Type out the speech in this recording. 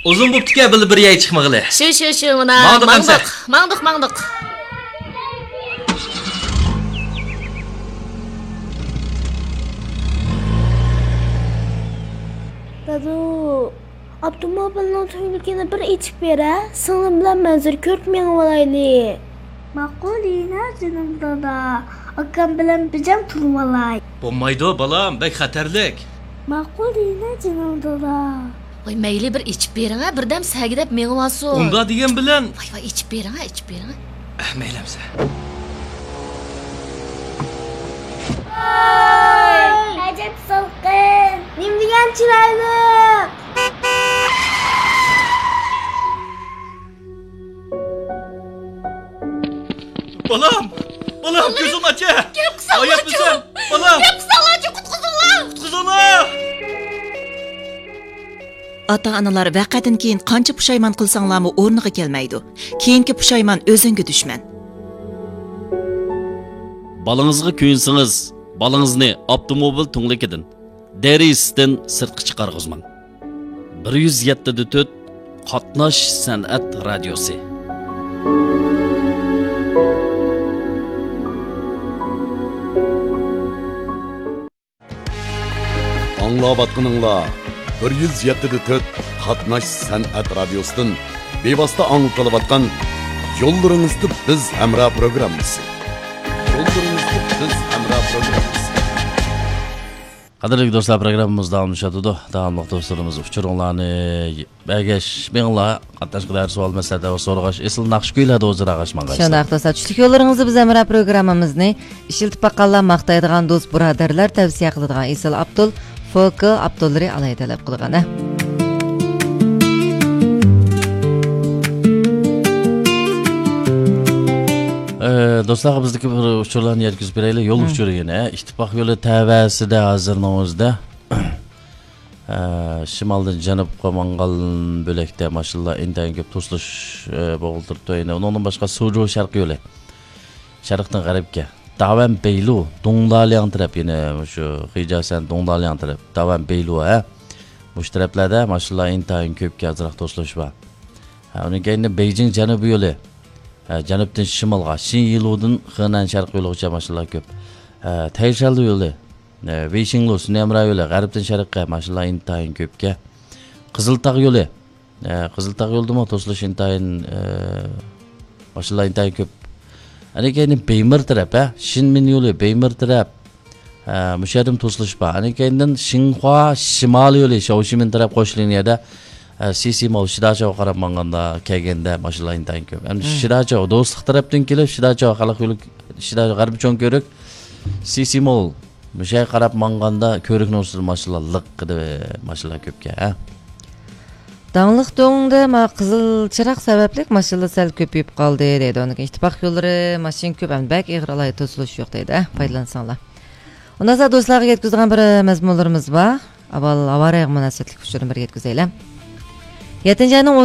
Uzun bo'pti-ku, bir yay chiqmag'ili. Shu, mana. Mangdiq. Dadu, avtomobilning to'yligini bir ichib bera, singlim bilan manzur ko'rib mengib olayli. Ma'qulina, jinim dada. Akam bilan bijam turib olay. Bo'lmaydi, balam, bek xatarlik. Ma'qulina, jinim dada. Voy, mayli bir ichib bering, birdam sagidab mengib olsin. Unda degan bilan. Voy, ichib bering. Maylamsa. Ajab salqin. Nim degan chiroyli. Balam, ko'zim acha. Oyapmisan? Balam. Qutqizinglar. Ota-onalar vaqadan keyin qancha pushaymon qilsanglarmi o'rniga kelmaydi. Keyingi pushaymon o'zingga dushman. Balangizga kuyinsangiz, balangizni avtomobil tunglikidan, derisdan sirtqa chiqarg'izmang. 107.4 Qatnash san'at radiosi. Anlavatqınыңlar 107.4 Qatnash san'at radiosidan bevosita qilayotgan yo'llaringizda biz hamroh programmasi. Qadrli do'stlar, programmamiz davom etadi. Davomli do'stlarimiz uchuringlarni bagash menlar qatnashchilar savol masalada va so'rag'ash esil naqsh kuylarda o'zaro ag'ashmanlar. Shunday do'stlar, tushlik yo'llaringizni biz hamroh programmamizni ishiltib baqqanlar maqtaydigan do'st birodarlar tavsiya qiladigan Esil Abdul FK Abdullari alaytalab qilgan. Do'stlar, bizdagi bir uchurlarni yetkazib beraylik. Yo'l uchuri yana ittifoq yo'li tavasida hozirning o'zida shimoldan janubga mangal bo'lakda mashalla intayin ko'p to'silish bo'g'iltiribdi. Yana undan boshqa Suju sharq yo'li. Sharqdan g'arbga Davan Beylu, Dongdaliang taraf yana shu Xijasan Dongdaliang taraf, Davan Beylu mush taraflarda mashalla intayin ko'pga azroq to'silish bor. Undan keyin Beijing janubiy yo'li. Janubdan shimolga, Xinyiludan Henan sharq yo'ligacha mashinalar ko'p. Tayshalli yo'li, Weishinglu Sunemra yo'li, g'arbdan sharqqa mashinalar intayin ko'pga. Qiziltog' yo'li. Qiziltog' yo'ldimi to'silish intayin mashinalar intayin ko'p. Ana keyin Beymir taraf, Shinmin yo'li, Beymir taraf. Mushadim to'silish bor. Ana keyindan Xinhua shimoliy yo'li, Shaoximin taraf qo'shilganida Sisi Mol Shidacho qarab manganda kelganda mashinalar intayin ko'p. Endi Shidacho do'stlik tarafdan kelib, Shidacho xalq yo'li, Shidacho g'arbiy cho'ng ko'rik, Sisi Mol mushay qarab manganda ko'rikni usul mashinalar liqqida mashinalar ko'pga. Dağlıq döngde qızıl çıraq sababli mashinalar sal ko'payib qoldi deydi. Onun ittifoq yo'llari mashin ko'p, ham bak ig'ralay to'silish yo'q deydi. Foydalansanlar. Undan sonra do'stlarga yetkazgan bir mazmunlarimiz bor. Avval avariya munosabatlik uchun bir yetkazaylik. 7 ayning